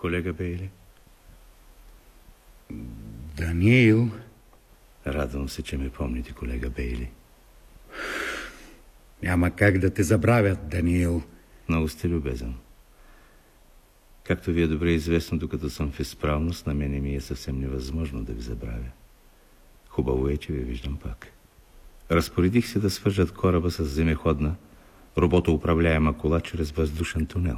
колега Бейли? Даниил. Радвам се, че ме помните, колега Бейли. Няма как да те забравят, Даниил. Много сте любезен. Както ви е добре известно, докато съм в изправност, на мене ми е съвсем невъзможно да ви забравя. Хубаво е, че ви виждам пак. Разпоредих се да свържат кораба с земеходна, роботоуправляема кола чрез въздушен тунел.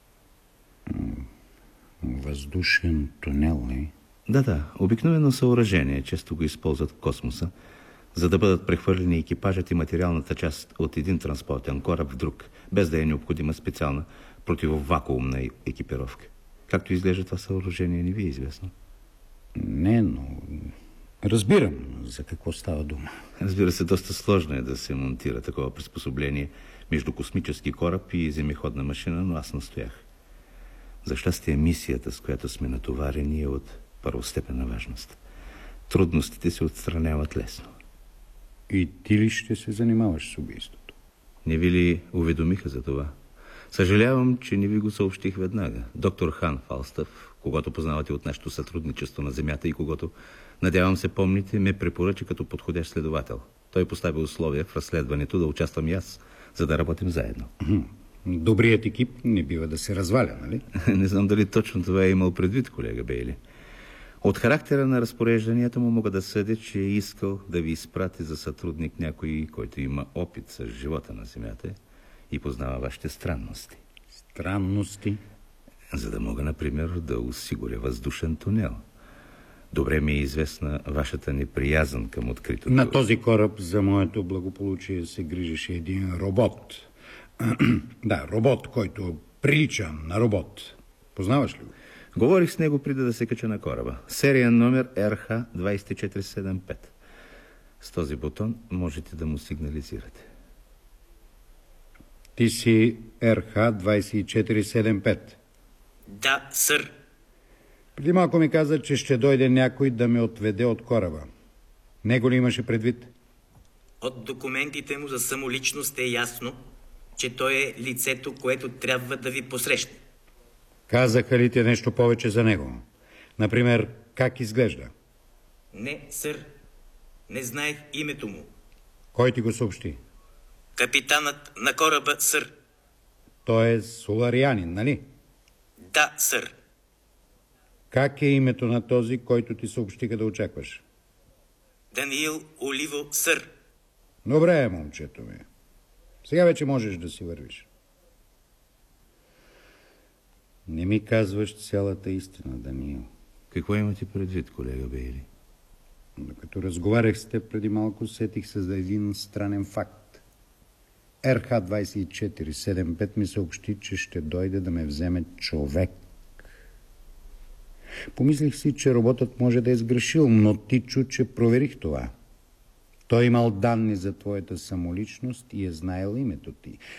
Въздушен тунел, ли? Да, обикновено съоръжение, често го използват в космоса, за да бъдат прехвърлени екипажът и материалната част от един транспортен кораб в друг, без да е необходима специална противовакуумна екипировка. Както изглежда това съоръжение, не ви е известно? Не, но разбирам за какво става дума. Разбира се, доста сложно е да се монтира такова приспособление между космически кораб и земеходна машина, но аз настоях. За щастие, мисията, с която сме натоварени, е от първостепенна важност. Трудностите се отстраняват лесно. И ти ли ще се занимаваш с убийството? Не ви ли уведомиха за това? Съжалявам, че не ви го съобщих веднага. Доктор Хан Фалстъв, когато познавате от нашето сътрудничество на Земята и когато, надявам се, помните, ме препоръча като подходящ следовател. Той постави условия в разследването да участвам и аз, за да работим заедно. Добрият екип не бива да се разваля, нали? Не знам дали точно това е имал предвид, колега Бейли. От характера на разпорежданията му мога да съдя, че е искал да ви изпрати за сътрудник някой, който има опит с живота на Земята и познава вашите странности. Странности? За да мога, например, да осигуря въздушен тунел. Добре ми е известна вашата неприязън към откритото. На този кораб за моето благополучие се грижеше един робот. Да, робот, който прилича на робот. Познаваш ли го? Говорих с него преди да се кача на кораба. Сериен номер RH2475. С този бутон можете да му сигнализирате. Ти си RH2475. Да, сър. Преди малко ми каза, че ще дойде някой да ме отведе от кораба. Него ли имаше предвид? От документите му за самоличност е ясно, че той е лицето, което трябва да ви посрещне. Казаха ли ти нещо повече за него? Например, как изглежда? Не, сър. Не знаех името му. Кой ти го съобщи? Капитанът на кораба, сър. Той е соларианин, нали? Да, сър. Как е името на този, който ти съобщиха да очакваш? Даниил Оливо, сър. Добре, момчето ми. Сега вече можеш да си вървиш. Не ми казваш цялата истина, Даниил. Какво имате предвид, колега Бейли? Докато разговарях с теб преди малко, сетих се за един странен факт. RH2475 ми съобщи, че ще дойде да ме вземе човек. Помислих си, че роботът може да е сгрешил, но ти чу, че проверих това. Той имал данни за твоята самоличност и е знаел името ти.